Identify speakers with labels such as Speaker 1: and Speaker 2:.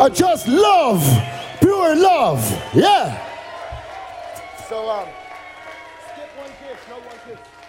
Speaker 1: just love, pure love. Yeah. So, skip one kiss, no one kiss.